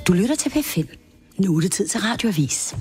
Du lytter til P5. Nu er det tid til Radioavis.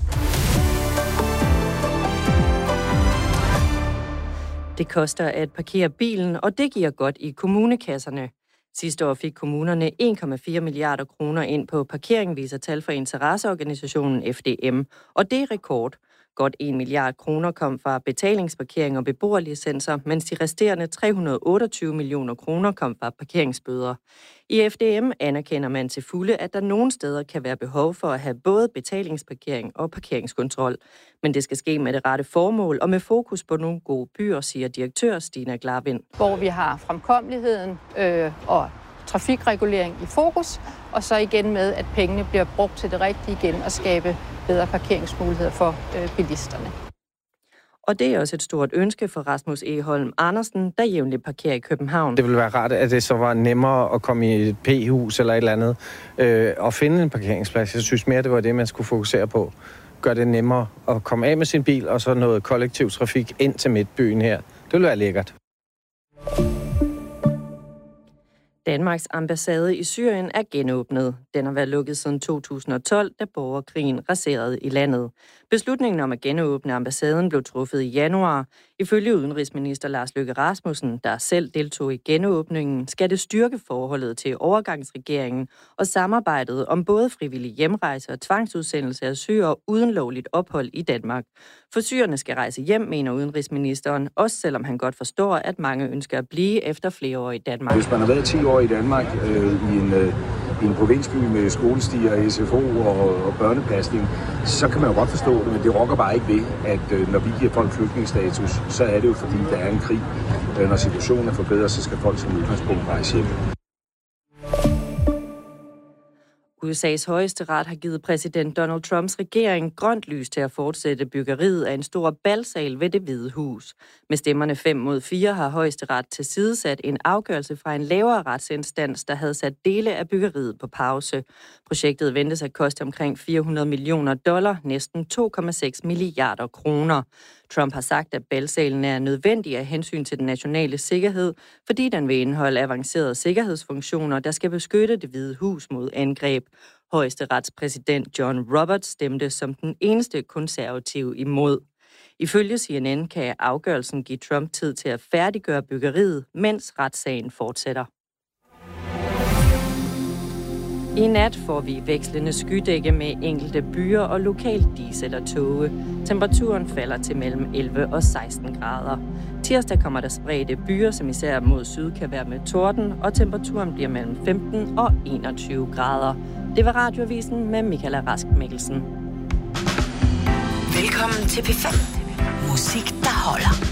Det koster at parkere bilen, og det giver godt i kommunekasserne. Sidste år fik kommunerne 1,4 milliarder kroner ind på parkering, viser tal fra interesseorganisationen FDM, og det er rekord. Godt 1 milliard kroner kom fra betalingsparkering og beboerlicenser, mens de resterende 328 millioner kroner kom fra parkeringsbøder. I FDM anerkender man til fulde, at der nogle steder kan være behov for at have både betalingsparkering og parkeringskontrol. Men det skal ske med det rette formål og med fokus på nogle gode byer, siger direktør Stina Glarvind. Hvor vi har fremkommeligheden og trafikregulering i fokus, og så igen med, at pengene bliver brugt til det rigtige igen og skabe bedre parkeringsmuligheder for bilisterne. Og det er også et stort ønske for Rasmus Egholm Andersen, der jævnligt parkerer i København. Det ville være rart, at det så var nemmere at komme i et P-hus eller et eller andet og finde en parkeringsplads. Jeg synes mere, det var det, man skulle fokusere på. Gør det nemmere at komme af med sin bil, og så noget kollektiv trafik ind til midtbyen her. Det ville være lækkert. Danmarks ambassade i Syrien er genåbnet. Den har været lukket siden 2012, da borgerkrigen raserede i landet. Beslutningen om at genåbne ambassaden blev truffet i januar. Ifølge udenrigsminister Lars Løkke Rasmussen, der selv deltog i genåbningen, skal det styrke forholdet til overgangsregeringen og samarbejdet om både frivillig hjemrejse og tvangsudsendelse af syrere uden lovligt ophold i Danmark. For syrerne skal rejse hjem, mener udenrigsministeren, også selvom han godt forstår, at mange ønsker at blive efter flere år i Danmark. Hvis man har været 10 år i Danmark i en provinsby med skolestier, SFO og børnepasning, så kan man jo godt forstå det, men det rokker bare ikke ved, at når vi giver folk flygtningestatus, så er det jo fordi, der er en krig. Når situationen er forbedret, så skal folk som udgangspunkt rejse hjem. USA's højesteret har givet præsident Donald Trumps regering grønt lys til at fortsætte byggeriet af en stor balsal ved Det Hvide Hus. Med stemmerne 5-4 har højesteret tilsidesat en afgørelse fra en lavere retsinstans, der havde sat dele af byggeriet på pause. Projektet ventes at koste omkring $400 millioner, næsten 2,6 milliarder kroner. Trump har sagt, at balsalen er nødvendig af hensyn til den nationale sikkerhed, fordi den vil indeholde avancerede sikkerhedsfunktioner, der skal beskytte Det Hvide Hus mod angreb. Højesteretspræsident John Roberts stemte som den eneste konservative imod. Ifølge CNN kan afgørelsen give Trump tid til at færdiggøre byggeriet, mens retssagen fortsætter. I nat får vi vekslende skydække med enkelte byer og lokalt dis eller tåge. Temperaturen falder til mellem 11 og 16 grader. Tirsdag kommer der spredte byer, som især mod syd kan være med torden, og temperaturen bliver mellem 15 og 21 grader. Det var Radioavisen med Michaela Rask Mikkelsen. Velkommen til P5. Musik, der holder.